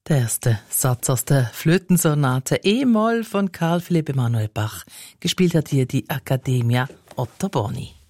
Der erste Satz aus der Flötensonate E-Moll von Carl Philipp Emanuel Bach. Gespielt hat hier die Accademia Ottoboni.